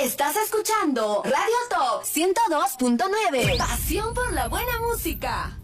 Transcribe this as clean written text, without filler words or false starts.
Estás escuchando Radio Top 102.9. Pasión por la buena música.